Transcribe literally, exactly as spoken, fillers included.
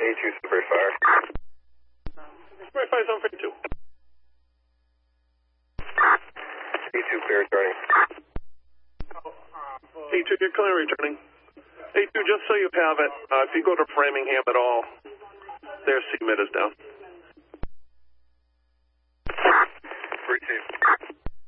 A two, Super Fire. Super Fire zone for A two. A two, clear returning. A two, you're clear returning. A two, just so you have it, uh, if you go to Framingham at all, their C M I T is down. three two.